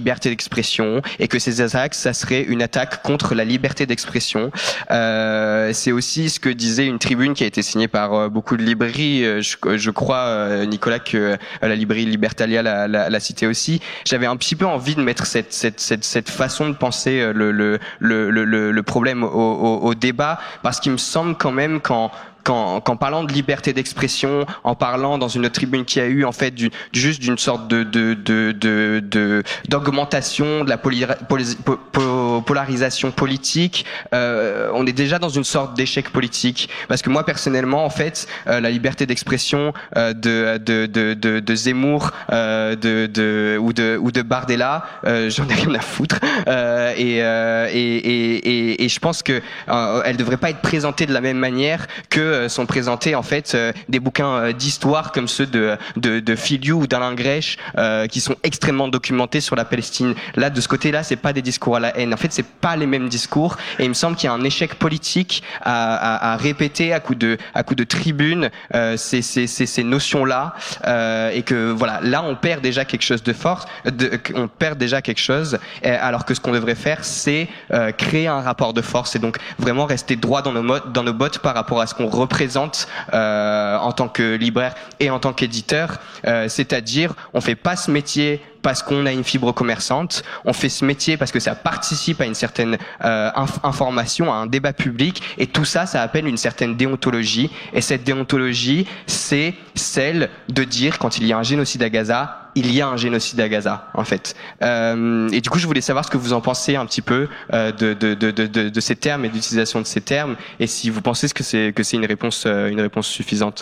liberté d'expression et que ces attaques, ça serait une attaque contre la liberté d'expression. C'est aussi ce que disait une tribune qui a été signée par beaucoup de librairies. Je crois, Nicolas, que la librairie Libertalia l'a cité aussi. J'avais un petit peu envie de mettre cette façon de penser le problème au débat, parce qu'il me semble quand même qu'en parlant de liberté d'expression, en parlant dans une autre tribune qu'il y a eu, en fait, juste d'une sorte d'augmentation de la polarisation politique, on est déjà dans une sorte d'échec politique. Parce que moi, personnellement, en fait, la liberté d'expression de Zemmour, ou de Bardella, j'en ai rien à foutre. Et je pense que elle devrait pas être présentée de la même manière que sont présentés en fait des bouquins d'histoire comme ceux de Filiou ou d'Alain Grèche, qui sont extrêmement documentés sur la Palestine. Là, de ce côté-là, c'est pas des discours à la haine. En fait, c'est pas les mêmes discours, et il me semble qu'il y a un échec politique à répéter à coup de tribune ces notions-là, et que voilà, là on perd déjà quelque chose de fort, on perd déjà quelque chose, alors que ce qu'on devrait faire, c'est créer un rapport de force, et donc vraiment rester droit dans nos bottes par rapport à ce qu'on représente en tant que libraire et en tant qu'éditeur, c'est-à-dire on fait pas ce métier parce qu'on a une fibre commerçante, on fait ce métier parce que ça participe à une certaine information, à un débat public, et tout ça, ça appelle une certaine déontologie, et cette déontologie, c'est celle de dire quand il y a un génocide à Gaza, il y a un génocide à Gaza, en fait. Et du coup, je voulais savoir ce que vous en pensez un petit peu de ces termes et d'utilisation de ces termes, et si vous pensez que c'est une réponse suffisante.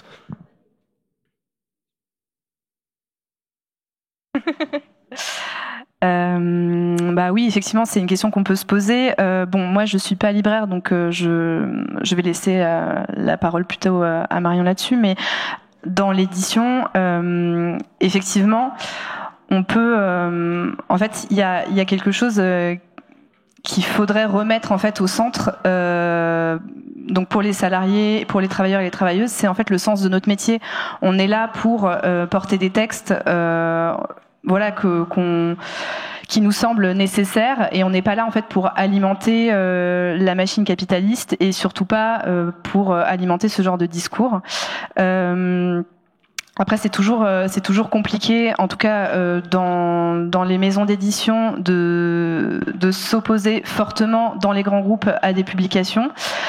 Bah oui, effectivement, c'est une question qu'on peut se poser. Bon, moi, je suis pas libraire, donc je vais laisser la parole plutôt à Marion là-dessus. Mais dans l'édition, effectivement, on peut. En fait, il y a quelque chose qu'il faudrait remettre en fait au centre. Donc pour les salariés, pour les travailleurs et les travailleuses, c'est en fait le sens de notre métier. On est là pour porter des textes. Voilà qui nous semble nécessaire, et on n'est pas là en fait pour alimenter la machine capitaliste, et surtout pas pour alimenter ce genre de discours. Après, c'est toujours compliqué, en tout cas dans les maisons d'édition, de s'opposer fortement dans les grands groupes à des publications.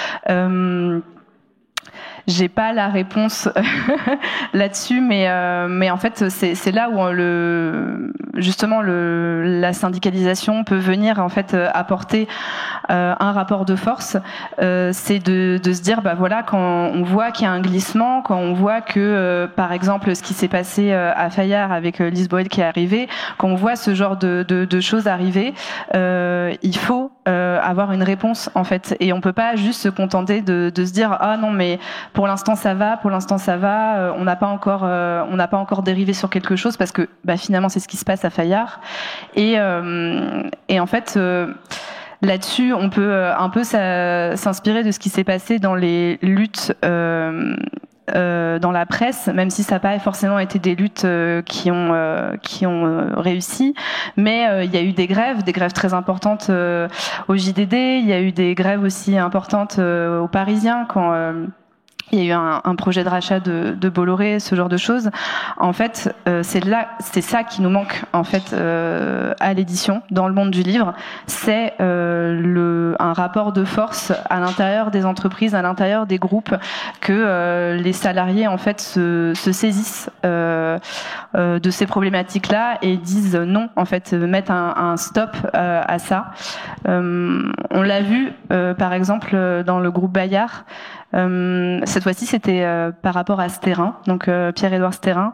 J'ai pas la réponse là-dessus, mais en fait c'est là où justement la syndicalisation peut venir en fait apporter un rapport de force. C'est de se dire bah voilà, quand on voit qu'il y a un glissement, quand on voit que par exemple ce qui s'est passé à Fayard avec Lise Boël qui est arrivée, quand on voit ce genre de choses arriver, il faut avoir une réponse en fait, et on peut pas juste se contenter de se dire ah non mais pour l'instant ça va, on n'a pas encore dérivé sur quelque chose, parce que bah, finalement c'est ce qui se passe à Fayard, et en fait là-dessus on peut un peu s'inspirer de ce qui s'est passé dans les luttes dans la presse, même si ça n'a pas forcément été des luttes qui ont réussi, mais il y a eu des grèves très importantes au JDD, il y a eu des grèves aussi importantes aux Parisiens quand il y a eu un projet de rachat de Bolloré, ce genre de choses. En fait, c'est ça qui nous manque en fait à l'édition, dans le monde du livre, c'est un rapport de force à l'intérieur des entreprises, à l'intérieur des groupes, que les salariés en fait se saisissent de ces problématiques-là et disent non, en fait, mettent un stop à ça. On l'a vu par exemple dans le groupe Bayard. Cette fois-ci, c'était par rapport à Sterrin, donc Pierre-Édouard Sterrin.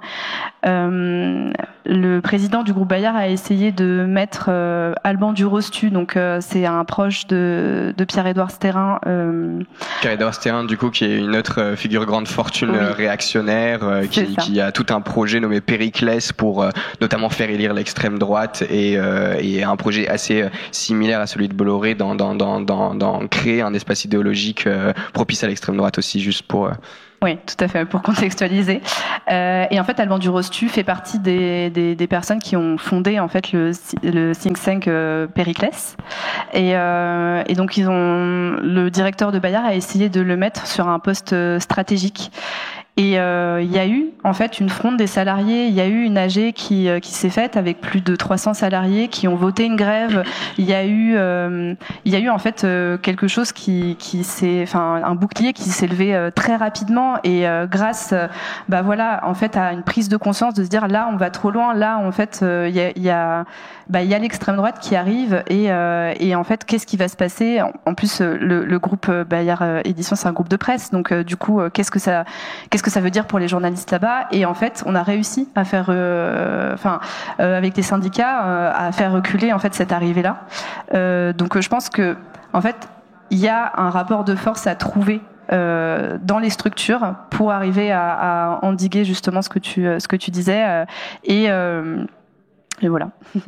Le président du groupe Bayard a essayé de mettre Alban Durostu, donc c'est un proche de Pierre-Édouard Sterrin. Pierre-Édouard Sterrin, du coup, qui est une autre figure grande fortune réactionnaire, qui a tout un projet nommé Périclès pour notamment faire élire l'extrême droite, et un projet assez similaire à celui de Bolloré dans créer un espace idéologique propice à l'extrême l'extrême droite aussi, juste pour... Oui, tout à fait, pour contextualiser. Et en fait, Alban Durostu fait partie des personnes qui ont fondé en fait le think tank Périclès. Et donc, le directeur de Bayard a essayé de le mettre sur un poste stratégique. Et il y a eu en fait une fronde des salariés, il y a eu une AG qui s'est faite avec plus de 300 salariés qui ont voté une grève. Il y a eu en fait quelque chose un bouclier qui s'est levé très rapidement et grâce en fait à une prise de conscience de se dire là on va trop loin, là en fait il y a l'extrême droite qui arrive et en fait qu'est-ce qui va se passer. En plus le groupe Bayard Édition c'est un groupe de presse, donc du coup qu'est-ce que ça veut dire pour les journalistes là-bas. Et en fait on a réussi à faire avec les syndicats à faire reculer en fait cette arrivée là. Donc je pense que en fait il y a un rapport de force à trouver dans les structures pour arriver à endiguer justement ce que tu disais et voilà.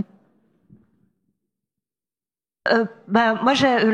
Moi,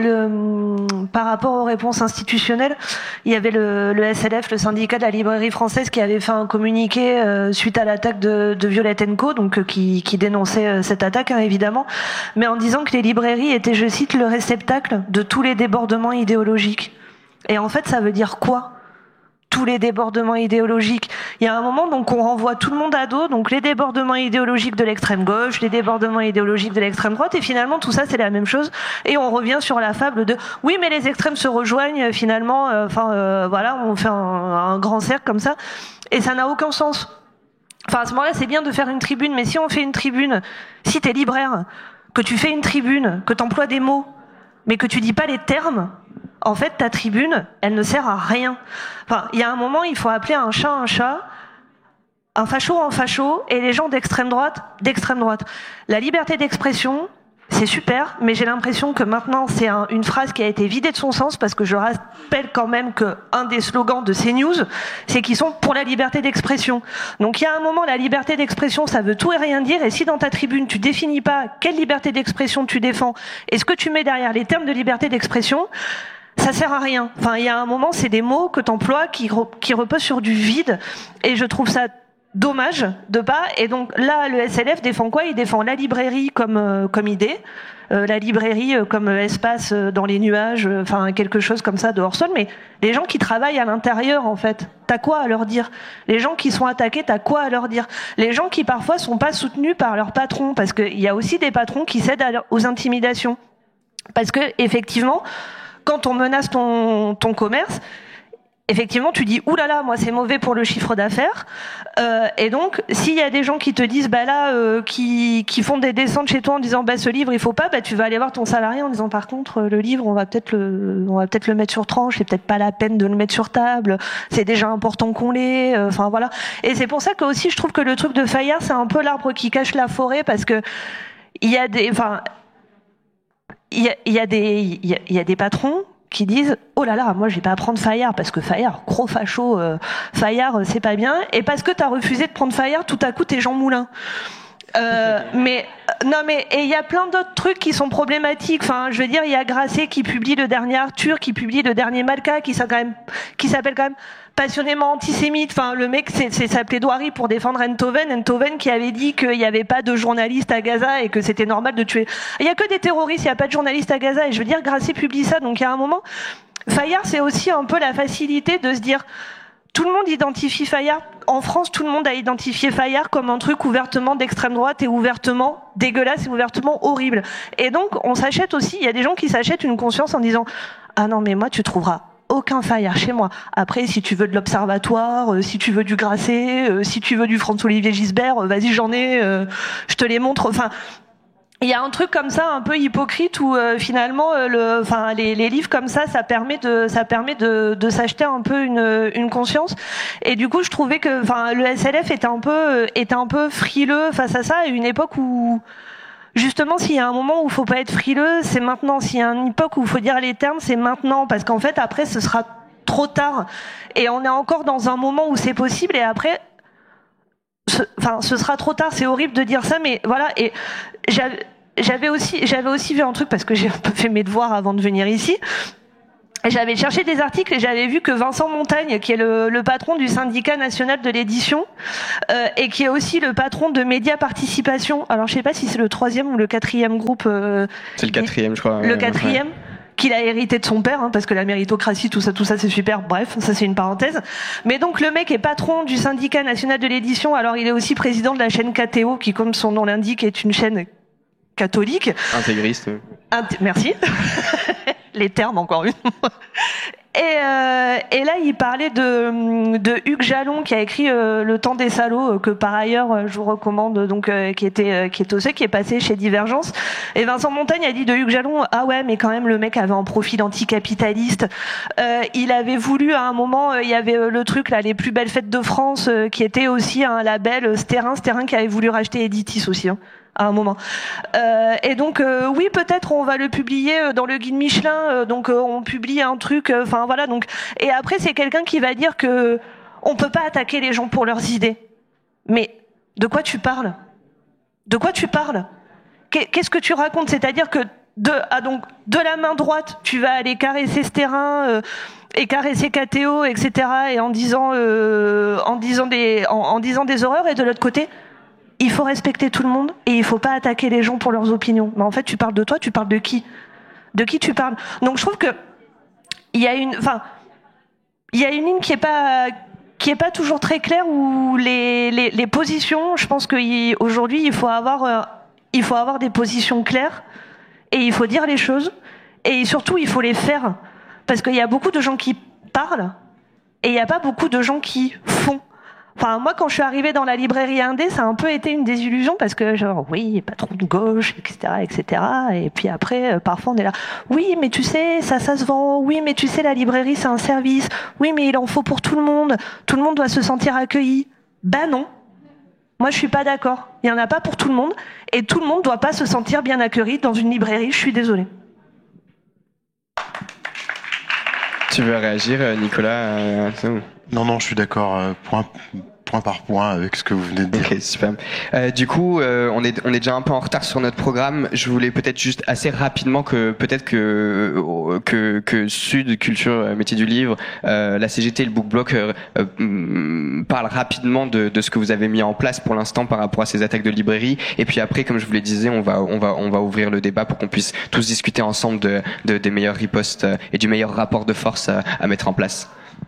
par rapport aux réponses institutionnelles, il y avait le SLF, le syndicat de la librairie française, qui avait fait un communiqué suite à l'attaque de Violette & Co, donc qui dénonçait cette attaque, évidemment, mais en disant que les librairies étaient, je cite, le réceptacle de tous les débordements idéologiques. Et en fait, ça veut dire quoi ? Tous les débordements idéologiques. Il y a un moment, donc, on renvoie tout le monde à dos, donc les débordements idéologiques de l'extrême gauche, les débordements idéologiques de l'extrême droite, et finalement, tout ça, c'est la même chose. Et on revient sur la fable de, oui, mais les extrêmes se rejoignent, finalement, voilà, on fait un grand cercle comme ça. Et ça n'a aucun sens. Enfin, à ce moment-là, c'est bien de faire une tribune, mais si on fait une tribune, si t'es libraire, que tu fais une tribune, que t'emploies des mots, mais que tu dis pas les termes, en fait, ta tribune, elle ne sert à rien. Enfin, il y a un moment, il faut appeler un chat, un facho en facho, et les gens d'extrême droite. La liberté d'expression, c'est super, mais j'ai l'impression que maintenant, c'est une phrase qui a été vidée de son sens, parce que je rappelle quand même qu'un des slogans de CNews, c'est qu'ils sont pour la liberté d'expression. Donc il y a un moment, la liberté d'expression, ça veut tout et rien dire, et si dans ta tribune, tu définis pas quelle liberté d'expression tu défends, et ce que tu mets derrière les termes de liberté d'expression, ça sert à rien. Enfin, il y a un moment, c'est des mots que t'emploies qui reposent sur du vide, et je trouve ça dommage de pas. Et donc là, le SLF défend quoi ? Il défend la librairie comme idée, la librairie comme espace dans les nuages, enfin quelque chose comme ça de hors sol. Mais les gens qui travaillent à l'intérieur, en fait, t'as quoi à leur dire ? Les gens qui sont attaqués, t'as quoi à leur dire ? Les gens qui parfois sont pas soutenus par leur patron, parce qu'il y a aussi des patrons qui cèdent aux intimidations, parce que effectivement, quand on menace ton commerce, effectivement, tu dis « Ouh là là, moi c'est mauvais pour le chiffre d'affaires ». Et donc, s'il y a des gens qui te disent qui font des descentes chez toi en disant « ce livre, il faut pas », tu vas aller voir ton salarié en disant « Par contre, le livre, on va peut-être le mettre sur tranche, c'est peut-être pas la peine de le mettre sur table, c'est déjà important qu'on l'ait ». Enfin voilà. Et c'est pour ça que aussi, je trouve que le truc de Fayard, c'est un peu l'arbre qui cache la forêt, parce que il y a des patrons qui disent « Oh là là, moi je vais pas prendre Fayard parce que Fayard, gros facho, Fayard c'est pas bien, et parce que t'as refusé de prendre Fayard, tout à coup t'es Jean Moulin ». Mais il y a plein d'autres trucs qui sont problématiques. Enfin, je veux dire, il y a Grasset qui publie le dernier Arthur, qui publie le dernier Malka, qui s'appelle quand même passionnément antisémite. Enfin, le mec, c'est sa plaidoirie pour défendre Enthoven qui avait dit qu'il n'y avait pas de journalistes à Gaza et que c'était normal de tuer. Il y a que des terroristes, il n'y a pas de journalistes à Gaza. Et je veux dire, Grasset publie ça. Donc, il y a un moment, Fayard, c'est aussi un peu la facilité de se dire, tout le monde identifie Fayard. En France, tout le monde a identifié Fayard comme un truc ouvertement d'extrême droite et ouvertement dégueulasse et ouvertement horrible. Et donc, on s'achète aussi, il y a des gens qui s'achètent une conscience en disant « Ah non, mais moi, tu trouveras aucun Fayard chez moi. Après, si tu veux de l'Observatoire, si tu veux du Grasset, si tu veux du François-Olivier Gisbert, vas-y, j'en ai, je te les montre. » Enfin, il y a un truc comme ça un peu hypocrite où finalement les livres comme ça permet de s'acheter un peu une conscience. Et du coup je trouvais que le SLF était un peu frileux face à ça, à une époque où justement s'il y a un moment où il faut pas être frileux, c'est maintenant. S'il y a une époque où il faut dire les termes, c'est maintenant, parce qu'en fait après ce sera trop tard, et on est encore dans un moment où c'est possible, et après ce sera trop tard. C'est horrible de dire ça, mais voilà. Et j'avais aussi vu un truc, parce que j'ai un peu fait mes devoirs avant de venir ici. j'avais cherché des articles et j'avais vu que Vincent Montagne, qui est le patron du syndicat national de l'édition, et qui est aussi le patron de Média Participation. Alors je sais pas si c'est le 3e ou le 4e groupe. C'est le 4e, je crois. Le 4e. Qu'il a hérité de son père, hein, parce que la méritocratie, tout ça c'est super. Bref, ça c'est une parenthèse. Mais donc le mec est patron du syndicat national de l'édition. Alors il est aussi président de la chaîne KTO, qui, comme son nom l'indique, est une chaîne catholique. Intégriste. Merci. Les termes, encore une. Et là, il parlait de Hugues Jalon, qui a écrit Le Temps des salauds, que par ailleurs je vous recommande, donc qui est passé chez Divergence. Et Vincent Montagne a dit de Hugues Jalon, ah ouais, mais quand même le mec avait un profil anticapitaliste. Il avait voulu à un moment, il y avait le truc là, les plus belles fêtes de France, qui était aussi un label Sterrin qui avait voulu racheter Editis aussi. Hein, à un moment. Et donc oui, peut-être on va le publier dans le guide Michelin, donc on publie un truc, enfin voilà, donc et après c'est quelqu'un qui va dire que on peut pas attaquer les gens pour leurs idées. Mais de quoi tu parles? De quoi tu parles? Qu'est-ce que tu racontes? C'est-à-dire que de la main droite, tu vas aller caresser ce terrain et caresser KTO, etc. et en disant des horreurs, et de l'autre côté, il faut respecter tout le monde et il faut pas attaquer les gens pour leurs opinions. Mais en fait, tu parles de toi, tu parles de qui? De qui tu parles? Donc je trouve que il y a une ligne qui est pas toujours très claire, où les positions, je pense qu'aujourd'hui il faut avoir des positions claires, et il faut dire les choses, et surtout il faut les faire, parce qu'il y a beaucoup de gens qui parlent et il n'y a pas beaucoup de gens qui font. Enfin, moi, quand je suis arrivée dans la librairie indé, ça a un peu été une désillusion, parce que genre, oui, patron de gauche, etc., etc. Et puis après, parfois, on est là. Oui, mais tu sais, ça se vend. Oui, mais tu sais, la librairie, c'est un service. Oui, mais il en faut pour tout le monde. Tout le monde doit se sentir accueilli. Bah non. Moi, je suis pas d'accord. Il y en a pas pour tout le monde. Et tout le monde doit pas se sentir bien accueilli dans une librairie. Je suis désolée. Tu veux réagir, Nicolas? Non, je suis d'accord. Point par point avec ce que vous venez de dire. Ok, super. Du coup, on est déjà un peu en retard sur notre programme. Je voulais peut-être juste assez rapidement que Sud Culture Métier du Livre, la CGT et le Book Block parlent rapidement de ce que vous avez mis en place pour l'instant par rapport à ces attaques de librairie. Et puis après, comme je vous le disais, on va ouvrir le débat pour qu'on puisse tous discuter ensemble des meilleures ripostes et du meilleur rapport de force à mettre en place.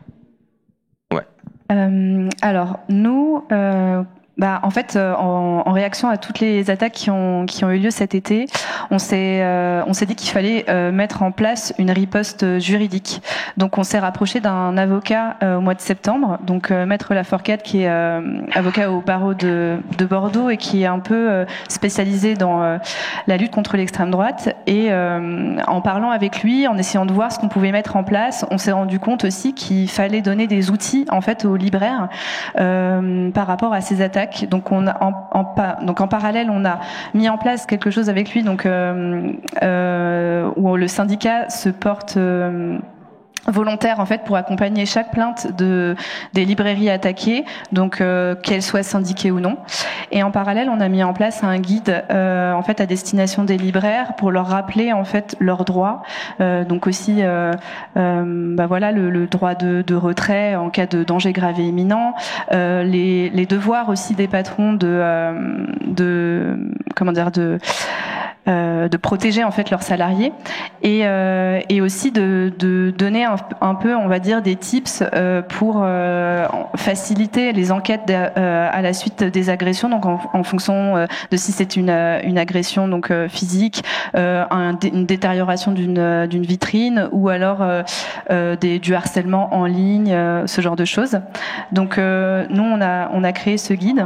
Alors nous, en fait, en réaction à toutes les attaques qui ont eu lieu cet été, on s'est dit qu'il fallait mettre en place une riposte juridique. Donc on s'est rapproché d'un avocat au mois de septembre, donc Maître Laforcade, qui est avocat au barreau de Bordeaux et qui est un peu spécialisé dans la lutte contre l'extrême droite. Et en parlant avec lui, en essayant de voir ce qu'on pouvait mettre en place, on s'est rendu compte aussi qu'il fallait donner des outils en fait aux libraires par rapport à ces attaques. Donc en parallèle, on a mis en place quelque chose avec lui, donc où le syndicat se porte volontaire en fait pour accompagner chaque plainte des librairies attaquées, donc qu'elles soient syndiquées ou non. Et en parallèle, on a mis en place un guide en fait à destination des libraires pour leur rappeler en fait leurs droits, donc aussi le droit de retrait en cas de danger grave et imminent, les devoirs aussi des patrons de protéger en fait leurs salariés, et aussi de donner un peu, on va dire, des tips pour faciliter les enquêtes à la suite des agressions, donc en fonction de si c'est une agression donc physique, une détérioration d'une vitrine, ou alors du harcèlement en ligne, ce genre de choses. Donc nous on a créé ce guide.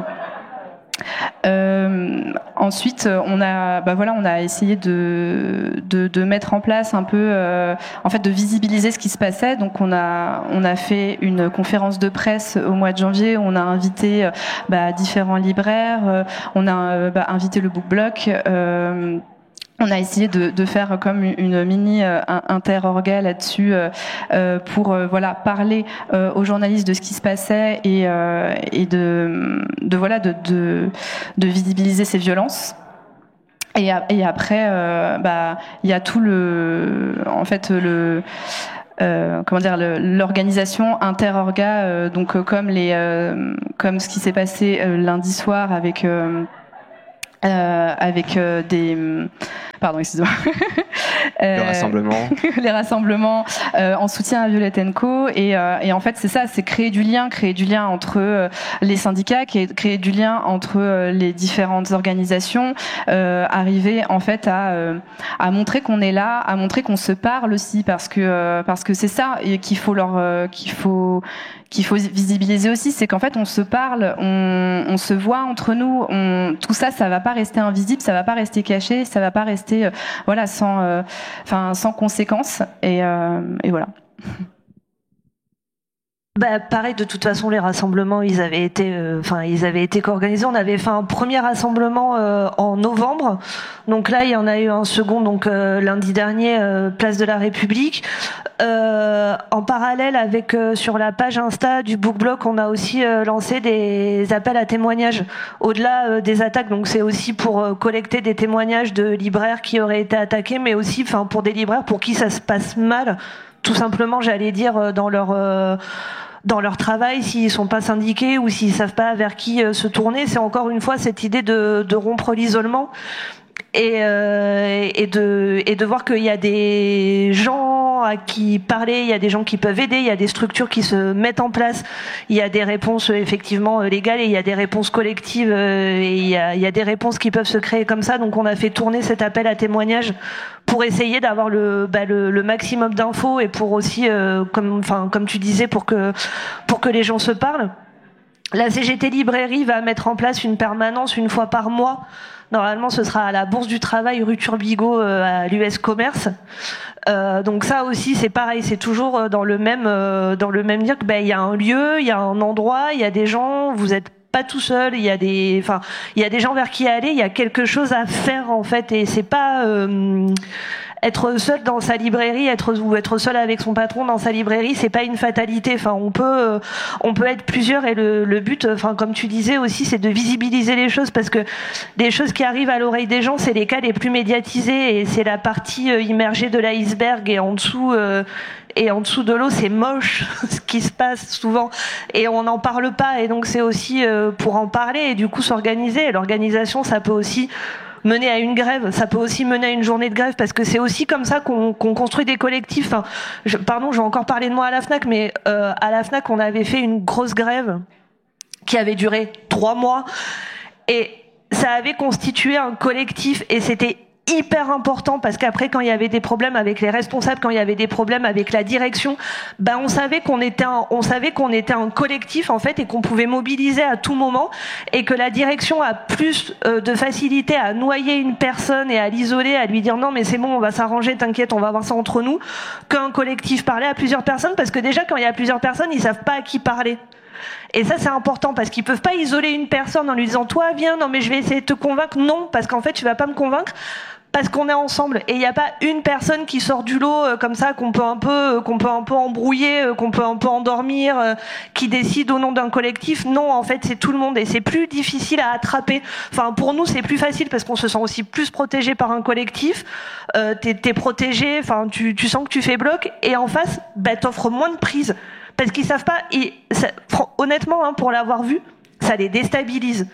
Ensuite, on a essayé de mettre en place un peu, en fait, de visibiliser ce qui se passait. Donc, on a fait une conférence de presse au mois de janvier où on a invité différents libraires, on a invité le Book Block. On a essayé de faire comme une mini interorga là-dessus pour parler aux journalistes de ce qui se passait et de visibiliser ces violences. Et après, il y a tout comment dire, l'organisation interorga, donc comme ce qui s'est passé lundi soir avec des pardon, excusez-moi. Le rassemblement. Les rassemblements en soutien à Violette & Co. Et en fait, c'est ça, c'est créer du lien entre les syndicats, créer du lien entre les différentes organisations, arriver en fait à montrer qu'on est là, à montrer qu'on se parle aussi, parce que c'est ça qu'il faut visibiliser aussi, c'est qu'en fait on se parle, on se voit entre nous, tout ça va pas rester invisible, ça va pas rester caché, ça va pas rester voilà sans conséquences et voilà. Bah, pareil, de toute façon, les rassemblements, ils avaient été co-organisés. On avait fait un premier rassemblement en novembre. Donc là, il y en a eu un second, donc lundi dernier, place de la République. En parallèle, avec sur la page Insta du Book Block, on a aussi lancé des appels à témoignages au-delà des attaques. Donc c'est aussi pour collecter des témoignages de libraires qui auraient été attaqués, mais aussi, pour des libraires pour qui ça se passe mal, tout simplement, j'allais dire, dans leur travail, s'ils sont pas syndiqués ou s'ils savent pas vers qui se tourner. C'est encore une fois cette idée de rompre l'isolement et de voir qu'il y a des gens à qui parler, il y a des gens qui peuvent aider, il y a des structures qui se mettent en place, il y a des réponses effectivement légales et il y a des réponses collectives et il y a des réponses qui peuvent se créer comme ça. Donc on a fait tourner cet appel à témoignages pour essayer d'avoir le maximum d'infos et pour aussi comme tu disais pour que les gens se parlent. La CGT Librairie va mettre en place une permanence une fois par mois. Normalement, ce sera à la Bourse du Travail rue Turbigo à l'US Commerce. Donc ça aussi, c'est pareil, c'est toujours dans le même dire que il y a un lieu, il y a un endroit, il y a des gens, vous êtes pas tout seul, il y a des gens vers qui aller, il y a quelque chose à faire en fait, et c'est pas être seul dans sa librairie, être seul avec son patron dans sa librairie, c'est pas une fatalité. Enfin, on peut être plusieurs et le but, comme tu disais aussi, c'est de visibiliser les choses parce que les choses qui arrivent à l'oreille des gens, c'est les cas les plus médiatisés et c'est la partie immergée de l'iceberg et en dessous de l'eau, c'est moche ce qui se passe souvent et on n'en parle pas. Et donc c'est aussi pour en parler et du coup s'organiser. Et l'organisation, ça peut aussi mener à une grève, ça peut aussi mener à une journée de grève parce que c'est aussi comme ça qu'on construit des collectifs. Je vais encore parler de moi à la FNAC, mais à la FNAC, on avait fait une grosse grève qui avait duré 3 mois et ça avait constitué un collectif et c'était hyper important parce qu'après quand il y avait des problèmes avec les responsables, quand il y avait des problèmes avec la direction, on savait qu'on était un collectif en fait et qu'on pouvait mobiliser à tout moment et que la direction a plus de facilité à noyer une personne et à l'isoler, à lui dire non mais c'est bon, on va s'arranger, t'inquiète, on va voir ça entre nous, qu'un collectif parler à plusieurs personnes parce que déjà quand il y a plusieurs personnes, ils savent pas à qui parler. Et ça c'est important parce qu'ils peuvent pas isoler une personne en lui disant toi viens, non mais je vais essayer de te convaincre, non parce qu'en fait tu vas pas me convaincre parce qu'on est ensemble et il n'y a pas une personne qui sort du lot comme ça qu'on peut un peu embrouiller, qu'on peut un peu endormir, qui décide au nom d'un collectif. Non, en fait, c'est tout le monde et c'est plus difficile à attraper. Enfin, pour nous, c'est plus facile parce qu'on se sent aussi plus protégé par un collectif. T'es protégé, enfin, tu sens que tu fais bloc et en face, t'offres moins de prise parce qu'ils savent pas. Et ça, honnêtement, pour l'avoir vu. Ça les déstabilise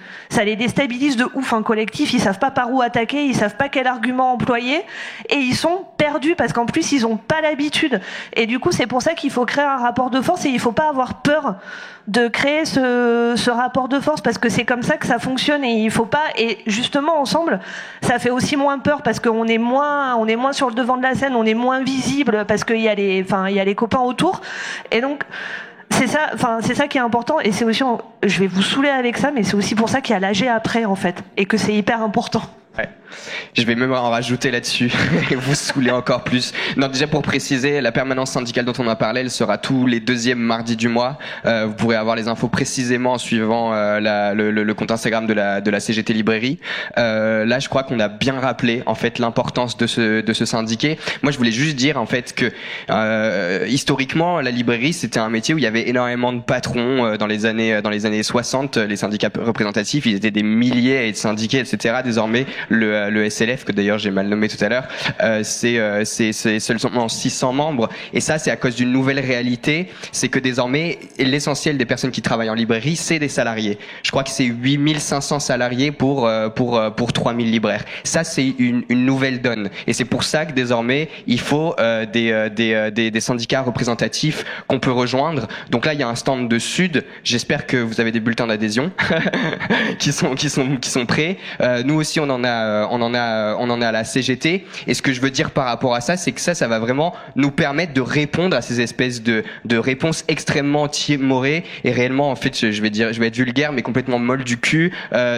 de ouf un collectif, ils savent pas par où attaquer, ils savent pas quel argument employer et ils sont perdus parce qu'en plus ils ont pas l'habitude et du coup c'est pour ça qu'il faut créer un rapport de force et il faut pas avoir peur de créer ce rapport de force parce que c'est comme ça que ça fonctionne et il faut pas et justement ensemble ça fait aussi moins peur parce qu'on est moins sur le devant de la scène, on est moins visible parce qu'il y a les copains autour et donc c'est ça qui est important et c'est aussi, je vais vous saouler avec ça, mais c'est aussi pour ça qu'il y a l'AG après en fait et que c'est hyper important. Ouais. Je vais même en rajouter là-dessus et vous saouler encore plus. Non, déjà pour préciser, la permanence syndicale dont on a parlé, elle sera tous les 2e mardis du mois. Vous pourrez avoir les infos précisément en suivant le compte Instagram de la CGT Librairie. Là, je crois qu'on a bien rappelé en fait l'importance de se syndiquer. Moi, je voulais juste dire en fait que historiquement, la librairie c'était un métier où il y avait énormément de patrons dans les années 60. Les syndicats représentatifs, ils étaient des milliers et de syndiqués, etc. Désormais, le SLF, que d'ailleurs j'ai mal nommé tout à l'heure, c'est seulement 600 membres. Et ça, c'est à cause d'une nouvelle réalité. C'est que désormais, l'essentiel des personnes qui travaillent en librairie, c'est des salariés. Je crois que c'est 8500 salariés pour 3000 libraires. Ça, c'est une nouvelle donne. Et c'est pour ça que désormais, il faut des syndicats représentatifs qu'on peut rejoindre. Donc là, il y a un stand de Sud. J'espère que vous avez des bulletins d'adhésion qui sont prêts. Nous aussi, on en a à la CGT. Et ce que je veux dire par rapport à ça, c'est que ça va vraiment nous permettre de répondre à ces espèces de réponses extrêmement timorées et réellement, en fait, je vais être vulgaire, mais complètement molle du cul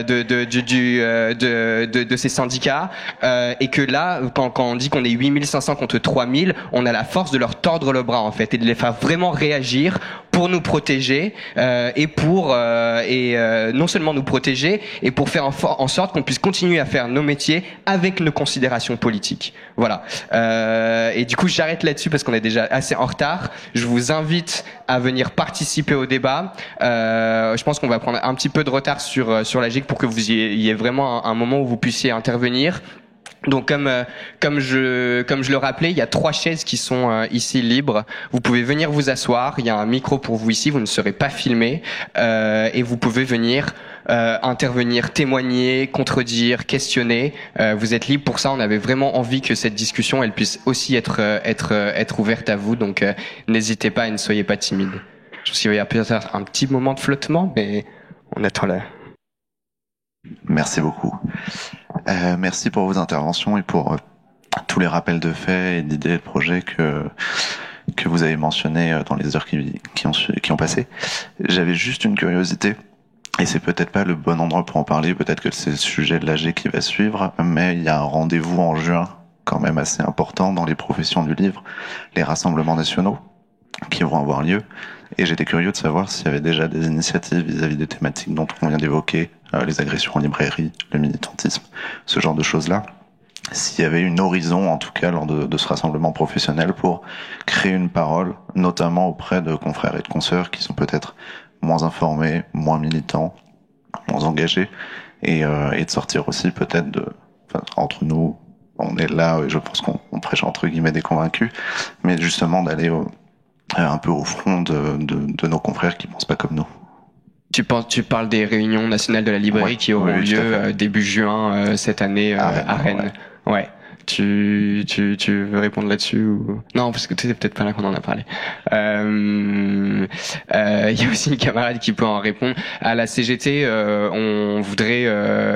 de ces syndicats. Et que là, quand on dit qu'on est 8500 contre 3000, on a la force de leur tordre le bras, en fait, et de les faire vraiment réagir pour nous protéger et non seulement nous protéger, et pour faire en sorte qu'on puisse continuer à faire nos métiers avec nos considérations politiques. Voilà. Et du coup, j'arrête là-dessus parce qu'on est déjà assez en retard. Je vous invite à venir participer au débat. Je pense qu'on va prendre un petit peu de retard sur la GIC pour que vous ayez vraiment un moment où vous puissiez intervenir. Donc comme je le rappelais, il y a 3 chaises qui sont ici libres. Vous pouvez venir vous asseoir. Il y a un micro pour vous ici. Vous ne serez pas filmé et vous pouvez venir intervenir, témoigner, contredire, questionner. Vous êtes libre pour ça. On avait vraiment envie que cette discussion elle puisse aussi être ouverte à vous. Donc n'hésitez pas et ne soyez pas timide. Je sais qu'il va y avoir peut-être un petit moment de flottement, mais on attend là. Merci beaucoup. Merci pour vos interventions et pour tous les rappels de faits et d'idées de projets que vous avez mentionnés dans les heures qui ont passé. J'avais juste une curiosité, et c'est peut-être pas le bon endroit pour en parler, peut-être que c'est le sujet de l'AG qui va suivre, mais il y a un rendez-vous en juin quand même assez important dans les professions du livre, les rassemblements nationaux qui vont avoir lieu. Et j'étais curieux de savoir s'il y avait déjà des initiatives vis-à-vis des thématiques dont on vient d'évoquer, les agressions en librairie, le militantisme, ce genre de choses-là. S'il y avait une horizon, en tout cas, lors de ce rassemblement professionnel pour créer une parole, notamment auprès de confrères et de consoeurs qui sont peut-être moins informés, moins militants, moins engagés, et de sortir aussi peut-être entre nous, on est là, et je pense qu'on prêche entre guillemets des convaincus, mais justement d'aller un peu au front de nos confrères qui pensent pas comme nous. Tu parles des réunions nationales de la librairie qui auront lieu début juin cette année à Rennes. Ouais. Tu veux répondre là-dessus ou... Non, parce que tu sais peut-être pas là qu'on en a parlé. Il y a aussi une camarade qui peut en répondre. À la CGT, on voudrait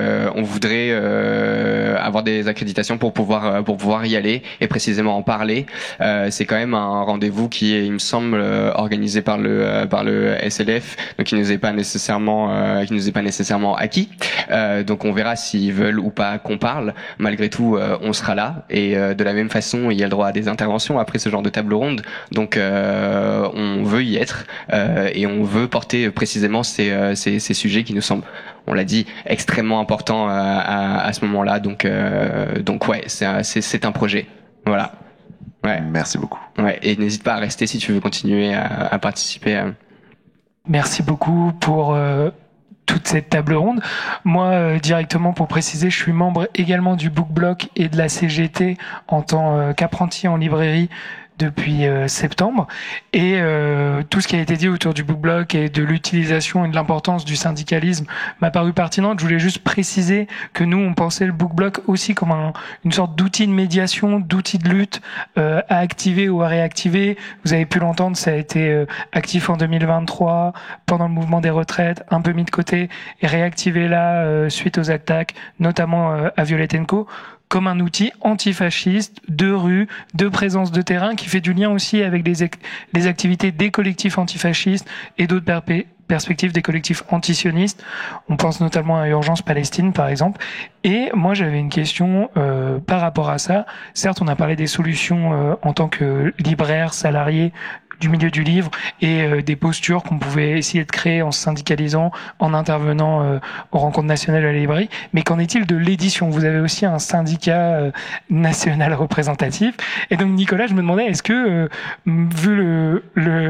avoir des accréditations pour pouvoir y aller et précisément en parler. C'est quand même un rendez-vous qui est, il me semble, organisé par le SLF, donc qui nous est pas nécessairement acquis. Donc on verra s'ils veulent ou pas qu'on parle. Malgré tout, on sera là. Et de la même façon, il y a le droit à des interventions après ce genre de table ronde. Donc on veut y être et on veut porter précisément ces sujets qui nous semblent, on l'a dit, extrêmement importants à ce moment-là. Donc ouais, c'est un projet. Voilà. Ouais. Merci beaucoup. Ouais, et n'hésite pas à rester si tu veux continuer à participer. Merci beaucoup pour toute cette table ronde. Moi, directement pour préciser, je suis membre également du Book Block et de la CGT en tant qu'apprenti en librairie depuis septembre. Et tout ce qui a été dit autour du Book Block et de l'utilisation et de l'importance du syndicalisme m'a paru pertinente. Je voulais juste préciser que nous, on pensait le Book Block aussi comme une sorte d'outil de médiation, d'outil de lutte à activer ou à réactiver. Vous avez pu l'entendre, ça a été actif en 2023, pendant le mouvement des retraites, un peu mis de côté, et réactivé là suite aux attaques, notamment à Violette & Co, comme un outil antifasciste, de rue, de présence de terrain, qui fait du lien aussi avec les activités des collectifs antifascistes et d'autres perspectives des collectifs antisionistes. On pense notamment à Urgence Palestine, par exemple. Et moi, j'avais une question par rapport à ça. Certes, on a parlé des solutions en tant que libraire, salarié, du milieu du livre et des postures qu'on pouvait essayer de créer en se syndicalisant, en intervenant aux rencontres nationales à la librairie. Mais qu'en est-il de l'édition ? Vous avez aussi un syndicat national représentatif. Et donc, Nicolas, je me demandais, est-ce que, vu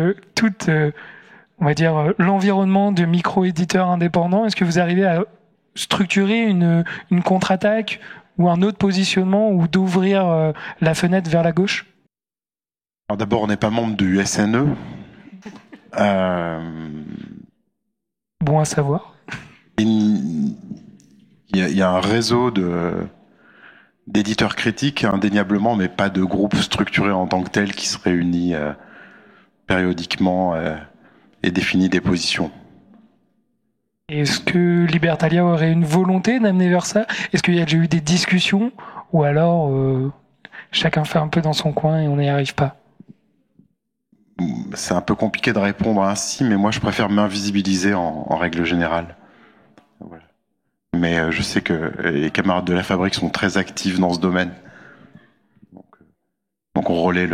on va dire, l'environnement de micro-éditeurs indépendants, est-ce que vous arrivez à structurer une contre-attaque ou un autre positionnement, ou d'ouvrir la fenêtre vers la gauche? Alors d'abord, on n'est pas membre du SNE. Bon à savoir. Il y a un réseau d'éditeurs critiques, indéniablement, mais pas de groupe structuré en tant que tel qui se réunit périodiquement et définit des positions. Est-ce que Libertalia aurait une volonté d'amener vers ça? Est-ce qu'il y a déjà eu des discussions? Ou alors chacun fait un peu dans son coin et on n'y arrive pas? C'est un peu compliqué de répondre ainsi, mais moi je préfère m'invisibiliser en règle générale. Voilà. Mais je sais que les camarades de la Fabrique sont très actifs dans ce domaine. Donc on relaie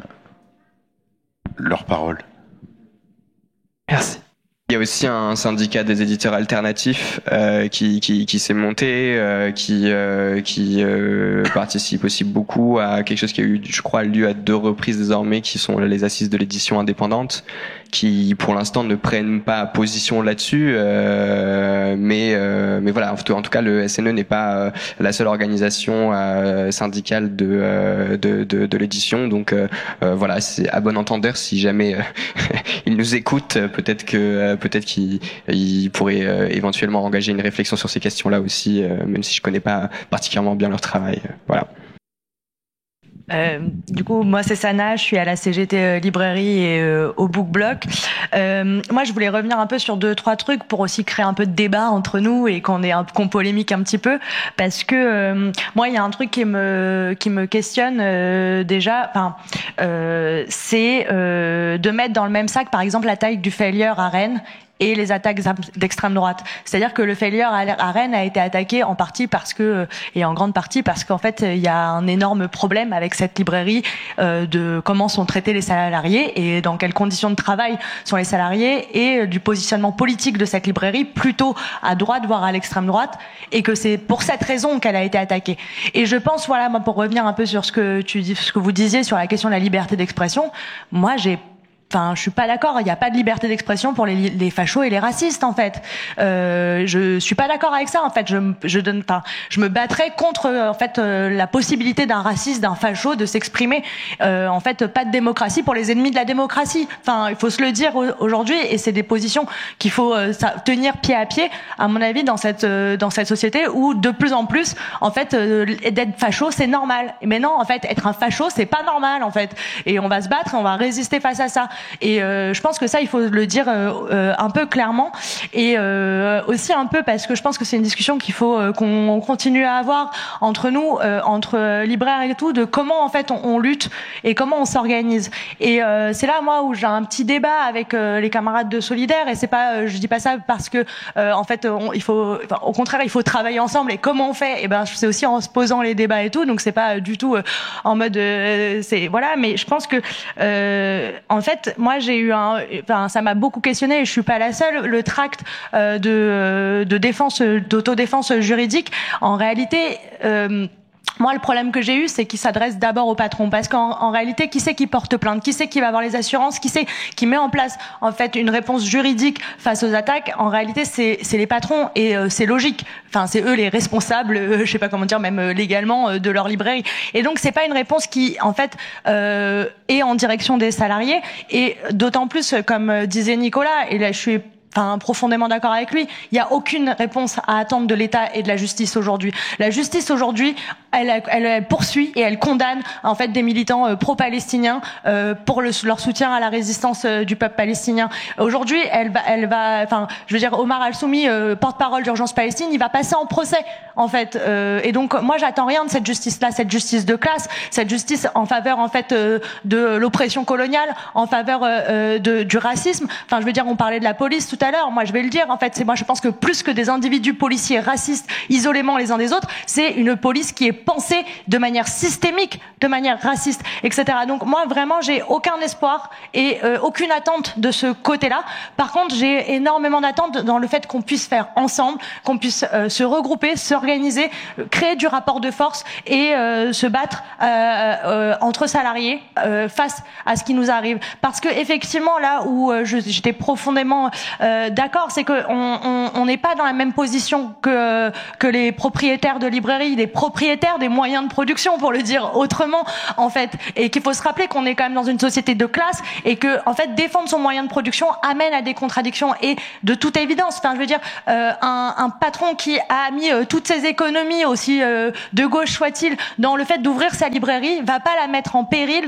leurs paroles. Merci. Il y a aussi un syndicat des éditeurs alternatifs qui s'est monté, qui participe aussi beaucoup à quelque chose qui a eu, je crois, lieu à 2 reprises désormais, qui sont les assises de l'édition indépendante, qui pour l'instant ne prennent pas position là-dessus, mais voilà, en tout cas le SNE n'est pas la seule organisation syndicale de l'édition, donc voilà, c'est à bon entendeur, si jamais ils nous écoutent, peut-être qu'ils pourraient éventuellement engager une réflexion sur ces questions-là aussi, même si je connais pas particulièrement bien leur travail. Voilà. Du coup, moi c'est Sana, je suis à la CGT Librairie et au Book Block. Moi, je voulais revenir un peu sur 2-3 trucs pour aussi créer un peu de débat entre nous et qu'on polémique un petit peu, parce que moi, il y a un truc qui me questionne déjà. Enfin, c'est de mettre dans le même sac, par exemple, l'attaque du Failure à Rennes et les attaques d'extrême droite. C'est-à-dire que le Failure à Rennes a été attaqué en partie et en grande partie parce qu'en fait, il y a un énorme problème avec cette librairie de comment sont traités les salariés et dans quelles conditions de travail sont les salariés, et du positionnement politique de cette librairie plutôt à droite, voire à l'extrême droite, et que c'est pour cette raison qu'elle a été attaquée. Et je pense, voilà, moi, pour revenir un peu sur ce que vous disiez sur la question de la liberté d'expression, moi, je suis pas d'accord. Il n'y a pas de liberté d'expression pour les fachos et les racistes, en fait. Je suis pas d'accord avec ça, en fait. Je me battrais contre, en fait, la possibilité d'un raciste, d'un facho de s'exprimer. En fait, pas de démocratie pour les ennemis de la démocratie. Enfin, il faut se le dire aujourd'hui, et c'est des positions qu'il faut tenir pied à pied, à mon avis, dans cette société où de plus en plus, en fait, d'être facho, c'est normal. Mais non, en fait, être un facho, c'est pas normal, en fait. Et on va se battre, et on va résister face à ça. Et je pense que ça, il faut le dire un peu clairement, et aussi un peu parce que je pense que c'est une discussion qu'il faut qu'on continue à avoir entre nous, entre libraires et tout, de comment en fait on lutte et comment on s'organise. Et c'est là, moi, où j'ai un petit débat avec les camarades de Solidaire, et c'est pas, je dis pas ça parce que en fait au contraire, il faut travailler ensemble. Et comment on fait? Et ben, c'est aussi en se posant les débats et tout. Donc c'est pas du tout en mode c'est voilà, mais je pense que en fait, moi, ça m'a beaucoup questionné, et je suis pas la seule. Le tract d'autodéfense juridique, en réalité, moi, le problème que j'ai eu, c'est qu'il s'adresse d'abord au patron, parce qu'en réalité, qui c'est qui porte plainte? Qui c'est qui va avoir les assurances? Qui c'est qui met en place, en fait, une réponse juridique face aux attaques? En réalité, c'est les patrons, et c'est logique. Enfin, c'est eux les responsables, je sais pas comment dire, même légalement, de leur librairie. Et donc, c'est pas une réponse qui, en fait, est en direction des salariés. Et d'autant plus, comme disait Nicolas, et là, je suis profondément d'accord avec lui, il n'y a aucune réponse à attendre de l'État et de la justice aujourd'hui. La justice aujourd'hui, elle poursuit et elle condamne en fait des militants pro-palestiniens pour leur soutien à la résistance du peuple palestinien. Aujourd'hui, je veux dire, Omar Al-Soumi, porte-parole d'Urgence Palestine, il va passer en procès, en fait. Et donc, moi, j'attends rien de cette justice-là, cette justice de classe, cette justice en faveur, en fait, de l'oppression coloniale, en faveur du racisme. Enfin, je veux dire, on parlait de la police tout à l'heure. Moi, je vais le dire, en fait, moi, je pense que plus que des individus policiers racistes isolément les uns des autres, c'est une police qui est pensée de manière systémique, de manière raciste, etc. Donc, moi, vraiment, j'ai aucun espoir et aucune attente de ce côté-là. Par contre, j'ai énormément d'attentes dans le fait qu'on puisse faire ensemble, qu'on puisse se regrouper, s'organiser, créer du rapport de force et se battre entre salariés face à ce qui nous arrive. Parce que effectivement, là où j'étais profondément d'accord, c'est que on n'est pas dans la même position que les propriétaires de librairies, les propriétaires des moyens de production, pour le dire autrement, en fait, et qu'il faut se rappeler qu'on est quand même dans une société de classe et que, en fait, défendre son moyen de production amène à des contradictions et de toute évidence. Enfin, je veux dire, un patron qui a mis toutes ses économies, aussi de gauche soit-il, dans le fait d'ouvrir sa librairie, va pas la mettre en péril,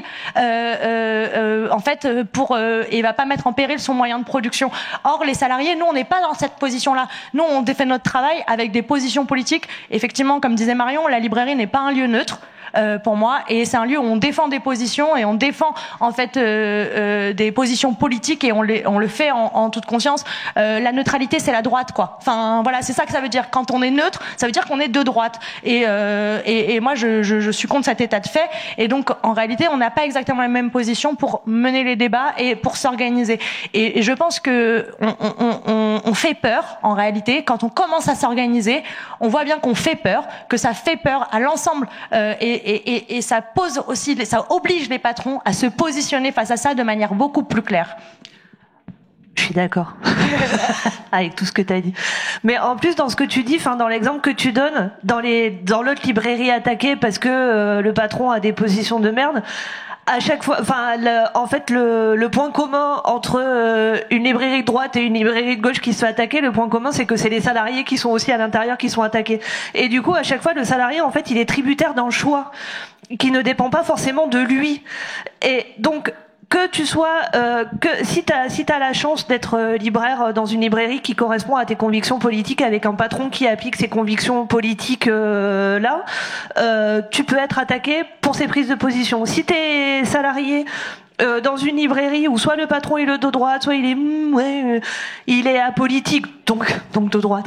en fait, et va pas mettre en péril son moyen de production. Or, les salariés, nous, on n'est pas dans cette position-là. Nous, on fait notre travail avec des positions politiques. Effectivement, comme disait Marion, la librairie n'est pas un lieu neutre. Pour moi, et c'est un lieu où on défend des positions et on défend en fait des positions politiques et on le fait en toute conscience. La neutralité, c'est la droite, quoi. Enfin voilà, c'est ça que ça veut dire. Quand on est neutre, ça veut dire qu'on est de droite. Et moi, je suis contre cet état de fait. Et donc, en réalité, on n'a pas exactement la même position pour mener les débats et pour s'organiser. Et je pense que on fait peur en réalité quand on commence à s'organiser. On voit bien qu'on fait peur, que ça fait peur à l'ensemble et ça pose aussi, ça oblige les patrons à se positionner face à ça de manière beaucoup plus claire. Je suis d'accord avec tout ce que tu as dit. Mais en plus, dans ce que tu dis, enfin dans l'exemple que tu donnes, dans l'autre librairie attaquée parce que le patron a des positions de merde, à chaque fois, enfin, en fait, le point commun entre une librairie de droite et une librairie de gauche qui se fait attaquer, le point commun, c'est que c'est les salariés qui sont aussi à l'intérieur qui sont attaqués. Et du coup, à chaque fois, le salarié, en fait, il est tributaire d'un choix qui ne dépend pas forcément de lui. Et donc, que tu sois, si t'as la chance d'être libraire dans une librairie qui correspond à tes convictions politiques avec un patron qui applique ses convictions politiques là, tu peux être attaqué pour ses prises de position. Si t'es salarié dans une librairie où soit le patron il est de droite, soit il est il est apolitique, donc de droite.